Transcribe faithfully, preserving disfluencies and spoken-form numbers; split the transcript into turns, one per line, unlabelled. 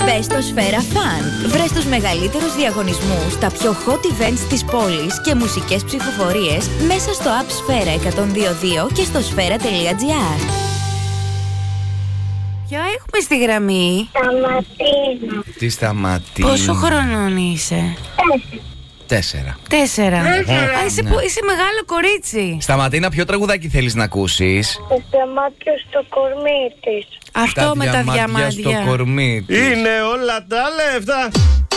Μπες στο Σφαίρα Fun. Βρες τους μεγαλύτερους διαγωνισμούς, τα πιο hot events της πόλης και μουσικές ψηφοφορίες μέσα στο app Σφαίρα εκατόν δύο δύο και στο σφαίρα τελεία τζι άρ.
Ποια έχουμε στη γραμμή?
Σταματίνα.
Τι Σταματίνα?
Πόσο χρονών είσαι?
Τέσσερα.
Τέσσερα. Α, είσαι,
Ναι.
που- είσαι μεγάλο κορίτσι.
Σταματίνα, ποιο τραγουδάκι θέλεις να ακούσεις?
Το διαμάτιο στο κορμί της.
Αυτό με τα
διαμάντια
διαμάντια.
στο κορμί της.
Είναι όλα τα λεφτά.